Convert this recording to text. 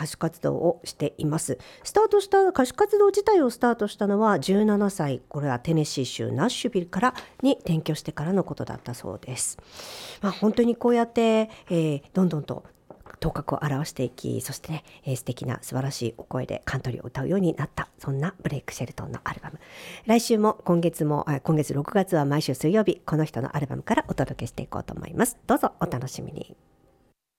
歌手活動をしています。歌手活動自体をスタートしたのは17歳、これはテネシー州ナッシュビルからに転居してからのことだったそうです。本当にこうやって、どんどんと頭角を現していき、そしてね、素敵な素晴らしいお声でカントリーを歌うようになった、そんなブレイク・シェルトンのアルバム、来週も今月6月は毎週水曜日この人のアルバムからお届けしていこうと思います。どうぞお楽しみに。